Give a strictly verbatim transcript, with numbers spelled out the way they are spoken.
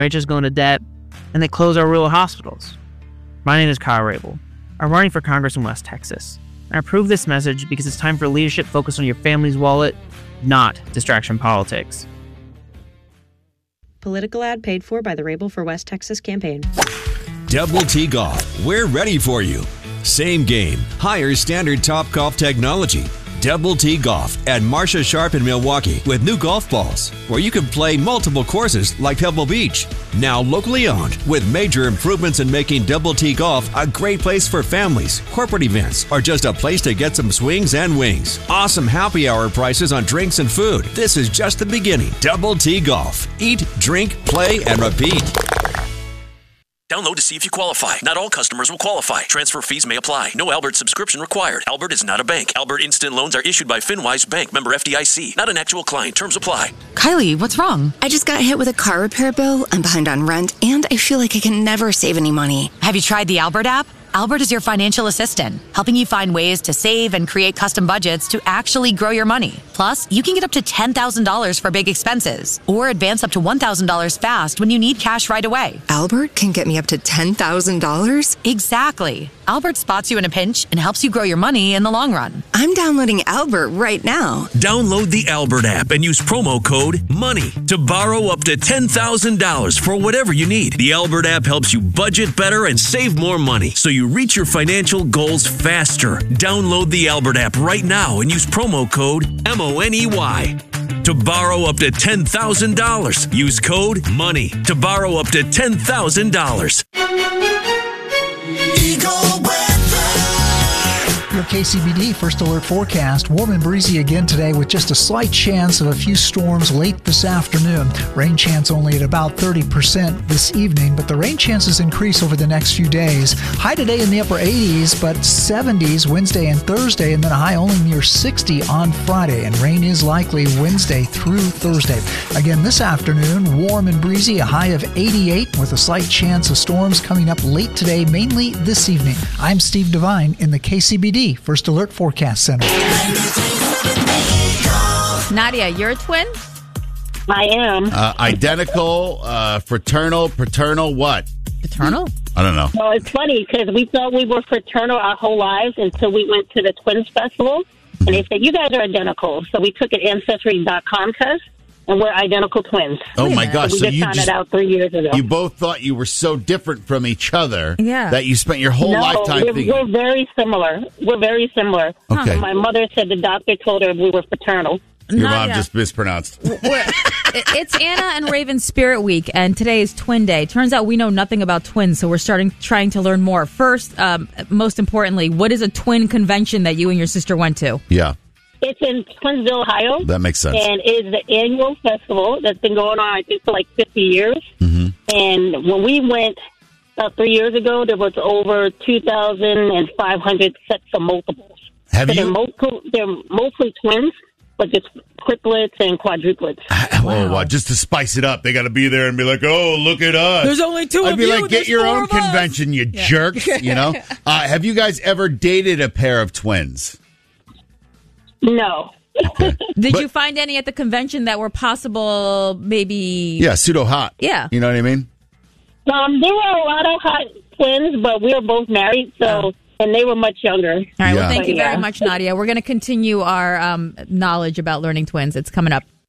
Rachel's going to debt, and they close our rural hospitals. My name is Kyle Rabel. I'm running for Congress in West Texas. And I approve this message because it's time for leadership focused on your family's wallet, not distraction politics. Political ad paid for by the Rabel for West Texas campaign. Double T Golf. We're ready for you. Same game, higher standard Top Golf technology. Double T Golf at Marsha Sharp in Milwaukee with new golf balls, where you can play multiple courses like Pebble Beach. Now locally owned, with major improvements in making Double T Golf a great place for families, corporate events, or just a place to get some swings and wings. Awesome happy hour prices on drinks and food. This is just the beginning. Double T Golf. Eat, drink, play, and repeat. Download to see if you qualify. Not all customers will qualify. Transfer fees may apply. No Albert subscription required. Albert is not a bank. Albert Instant Loans are issued by FinWise Bank, member F D I C. Not an actual client. Terms apply. Kylie, what's wrong? I just got hit with a car repair bill. I'm behind on rent, and I feel like I can never save any money. Have you tried the Albert app? Albert is your financial assistant, helping you find ways to save and create custom budgets to actually grow your money. Plus, you can get up to ten thousand dollars for big expenses or advance up to one thousand dollars fast when you need cash right away. Albert can get me up to ten thousand dollars? Exactly. Albert spots you in a pinch and helps you grow your money in the long run. I'm downloading Albert right now. Download the Albert app and use promo code MONEY to borrow up to ten thousand dollars for whatever you need. The Albert app helps you budget better and save more money, so you reach your financial goals faster. Download the Albert app right now and use promo code M O N E Y to borrow up to ten thousand dollars. Use code MONEY to borrow up to ten thousand dollars. Your K C B D First Alert forecast. Warm and breezy again today with just a slight chance of a few storms late this afternoon. Rain chance only at about thirty percent this evening, but the rain chances increase over the next few days. High today in the upper eighties, but seventies Wednesday and Thursday, and then a high only near sixty on Friday. And rain is likely Wednesday through Thursday. Again, this afternoon, warm and breezy, a high of eighty-eight with a slight chance of storms coming up late today, mainly this evening. I'm Steve Devine in the K C B D First Alert Forecast Center. Nadia, you're a twin? I am. Uh, identical, uh, fraternal, paternal, what? Paternal? I don't know. Well, it's funny because we thought we were fraternal our whole lives until we went to the Twins Festival. And they said, you guys are identical. So we took an Ancestry dot com test, and we're identical twins. Oh, my gosh. So we So just you found just, it out three years ago. you both thought you were so different from each other Yeah. that you spent your whole no, lifetime we're, thinking. we're very similar. We're very similar. Okay. My mother said the doctor told her we were fraternal. Your mom Nadia. just mispronounced. We're- it's Anna and Raven Spirit Week, and today is Twin Day. Turns out we know nothing about twins, so we're starting trying to learn more. First, um, most importantly, what is a twin convention that you and your sister went to? Yeah, It's in Twinsville, Ohio. that makes sense. And it is the annual festival that's been going on, I think, for like fifty years. Mm-hmm. And when we went about three years ago, there was over two thousand five hundred sets of multiples. Have so you? They're, multiple, they're mostly twins, but just triplets and quadruplets. Oh, wow. Just to spice it up, they got to be there and be like, "Oh, look at us." There's only two I'd of be you, like, "Get there's your four own of us." convention, you jerks!" You know. Uh, have you guys ever dated a pair of twins? No. Okay. Did But- you find any at the convention that were possible, maybe? Yeah, pseudo hot. Yeah. You know what I mean? Um, there were a lot of hot twins, but we were both married, so and they were much younger. All right, Yeah. well, thank you Yeah. very much, Nadia. We're going to continue our um, knowledge about learning twins. It's coming up.